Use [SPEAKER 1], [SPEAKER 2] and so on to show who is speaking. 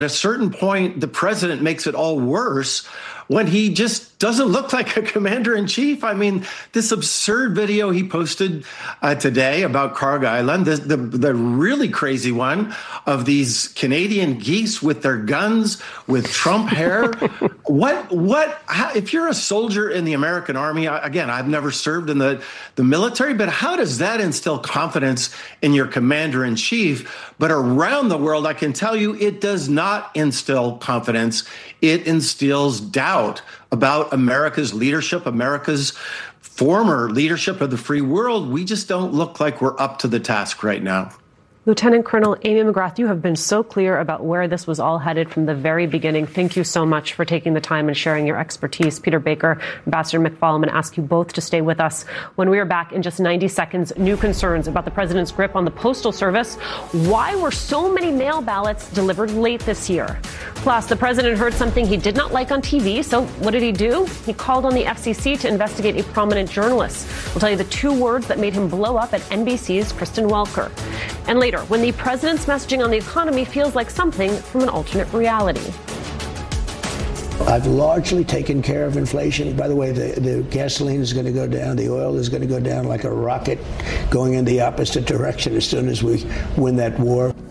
[SPEAKER 1] At a certain point, the president makes it all worse when he just doesn't look like a commander-in-chief. I mean, this absurd video he posted today about Kharg Island, the really crazy one of these Canadian geese with their guns, with Trump hair. If you're a soldier in the American Army, again, I've never served in the military, but how does that instill confidence in your commander-in-chief? But around the world, I can tell you, it does not instill confidence. It instills doubt about America's leadership, America's former leadership of the free world. We just don't look like we're up to the task right now.
[SPEAKER 2] Lieutenant Colonel Amy McGrath, you have been so clear about where this was all headed from the very beginning. Thank you so much for taking the time and sharing your expertise. Peter Baker, Ambassador McFall, I'm going to ask you both to stay with us. When we are back in just 90 seconds, new concerns about the president's grip on the Postal Service. Why were so many mail ballots delivered late this year? Plus, the president heard something he did not like on TV. So what did he do? He called on the FCC to investigate a prominent journalist. We'll tell you the two words that made him blow up at NBC's Kristen Welker. And later, when the president's messaging on the economy feels like something from an alternate reality.
[SPEAKER 3] I've largely taken care of inflation. By the way, the gasoline is going to go down. The oil is going to go down like a rocket, going in the opposite direction as soon as we win that war.